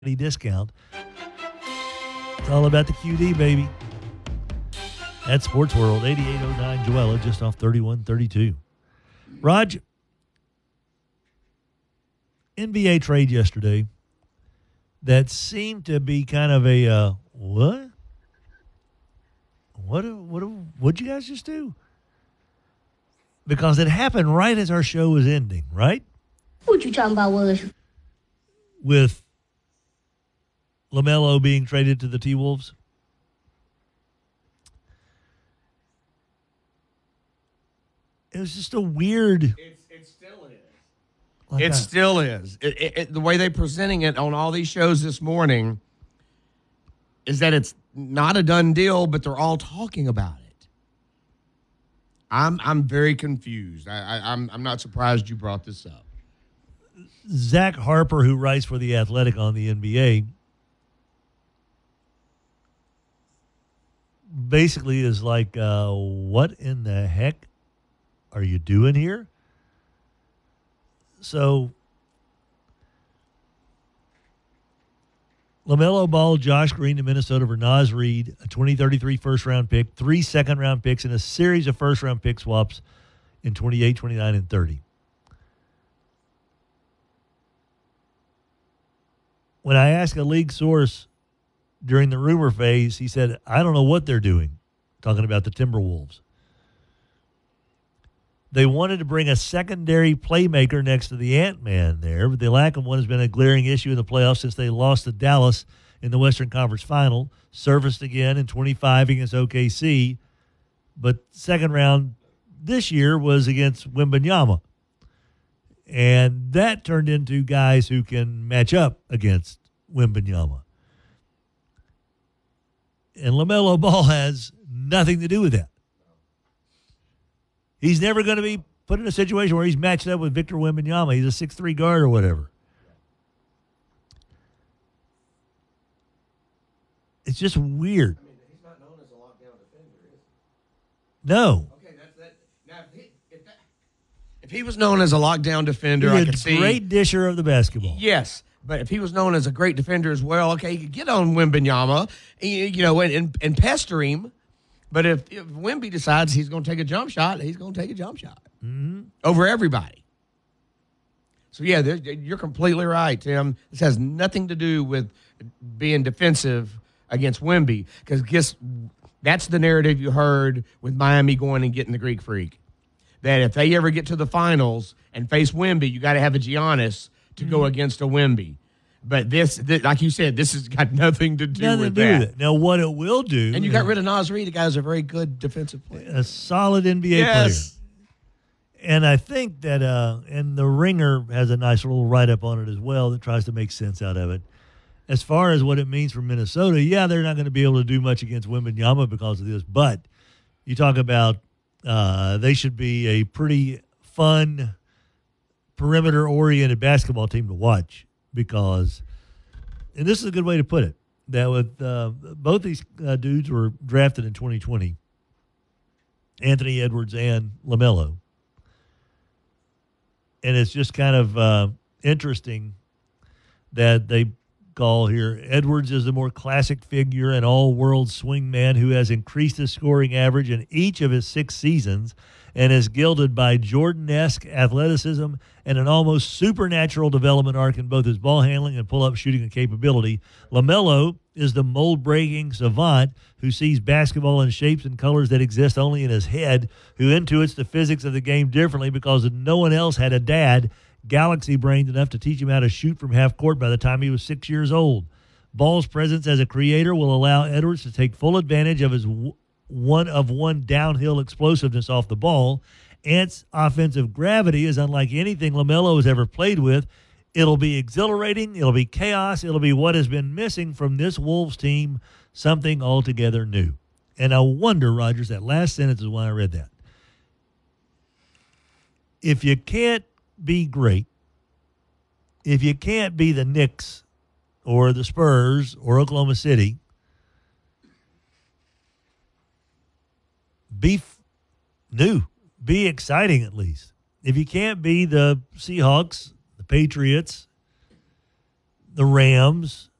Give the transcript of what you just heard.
discount. It's all about the QD, baby. At Sports World, 8809 Joella, just off 3132. Raj, NBA trade yesterday that seemed to be kind of a what? What'd you guys just do? Because it happened right as our show was ending, right? What you talking about, was? With LaMelo being traded to the T-Wolves. It was just a weird. It still is. It still is. The way they're presenting it on all these shows this morning is that it's not a done deal, but they're all talking about it. I'm very confused. I'm not surprised you brought this up. Zach Harper, who writes for The Athletic on the NBA, basically is like, what in the heck are you doing here? So, LaMelo Ball, Josh Green to Minnesota for Naz Reid, a 2033 first-round pick, 3 second-round picks, and a series of first-round pick swaps in 28, 29, and 30. When I asked a league source during the rumor phase, he said, I don't know what they're doing, talking about the Timberwolves. They wanted to bring a secondary playmaker next to the Ant-Man there, but the lack of one has been a glaring issue in the playoffs since they lost to Dallas in the Western Conference Final, surfaced again in 25 against OKC, but second round this year was against Wembanyama. And that turned into guys who can match up against Wembanyama. And LaMelo Ball has nothing to do with that. He's never going to be put in a situation where he's matched up with Victor Wembanyama. He's a 6'3" guard or whatever. It's just weird. I mean, he's not known as a lockdown defender, is he? No. Okay, that's that. Now, if he was known as a lockdown defender, I could see. Great disher of the basketball. Yes. But if he was known as a great defender as well, okay, you could get on Wembanyama, and pester him. But if Wemby decides he's going to take a jump shot, he's going to take a jump shot over everybody. So, yeah, you're completely right, Tim. This has nothing to do with being defensive against Wemby, because that's the narrative you heard with Miami going and getting the Greek Freak, that if they ever get to the finals and face Wemby, you got to have a Giannis to go against a Wemby. But this, like you said, this has got nothing to do with that. Now, what it will do... And you got rid of Naz Reid. The guy's a very good defensive player. A solid NBA player. And I think that, and the Ringer has a nice little write-up on it as well that tries to make sense out of it. As far as what it means for Minnesota, yeah, they're not going to be able to do much against Wembanyama because of this. But you talk about they should be a pretty fun, perimeter-oriented basketball team to watch. Because, and this is a good way to put it, that with both these dudes were drafted in 2020, Anthony Edwards and LaMelo. And it's just kind of interesting that they call here, Edwards is the more classic figure and all-world swingman who has increased his scoring average in each of his 6 seasons and is gilded by Jordan-esque athleticism and an almost supernatural development arc in both his ball handling and pull-up shooting capability. LaMelo is the mold-breaking savant who sees basketball in shapes and colors that exist only in his head, who intuits the physics of the game differently because no one else had a dad galaxy-brained enough to teach him how to shoot from half court by the time he was 6 years old. Ball's presence as a creator will allow Edwards to take full advantage of his one-of-one downhill explosiveness off the ball. Ant's offensive gravity is unlike anything LaMelo has ever played with. It'll be exhilarating. It'll be chaos. It'll be what has been missing from this Wolves team, something altogether new. And I wonder, Rogers, that last sentence is why I read that. If you can't be great, if you can't be the Knicks or the Spurs or Oklahoma City, be new. Be exciting at least. If you can't be the Seahawks, the Patriots, the Rams